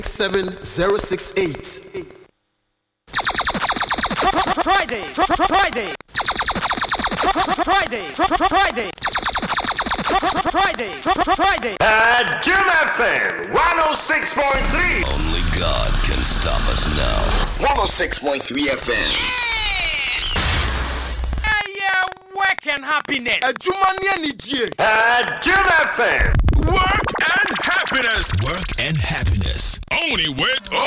7068. Friday. Jim FM 106.3. Only God can stop us now. 106.3 FM. Work and happiness. Jim FM. Work and happiness. Work and happiness. Only with